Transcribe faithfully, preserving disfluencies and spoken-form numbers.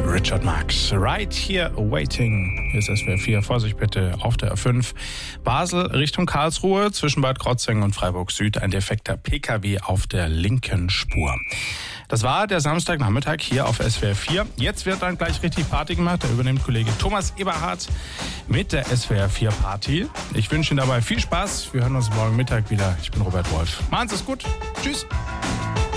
Richard Marx. Right here waiting. Hier ist S W R vier. Vorsicht bitte auf der A fünf. Basel Richtung Karlsruhe zwischen Bad Krozingen und Freiburg Süd. Ein defekter P K W auf der linken Spur. Das war der Samstagnachmittag hier auf S W R vier. Jetzt wird dann gleich richtig Party gemacht. Da übernimmt Kollege Thomas Eberhardt mit der S W R vier Party. Ich wünsche Ihnen dabei viel Spaß. Wir hören uns morgen Mittag wieder. Ich bin Robert Wolf. Machen Sie es gut. Tschüss.